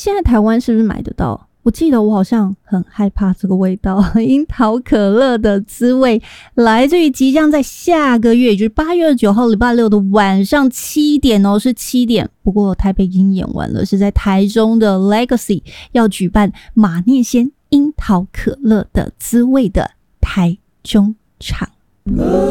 现在台湾是不是买得到？我记得我好像很害怕这个味道，樱桃可乐的滋味来自于即将在下个月，也就是8月29号礼拜六的晚上7点哦，是7点。不过台北已经演完了，是在台中的 Legacy 要举办马念先樱桃可乐的滋味的台中场。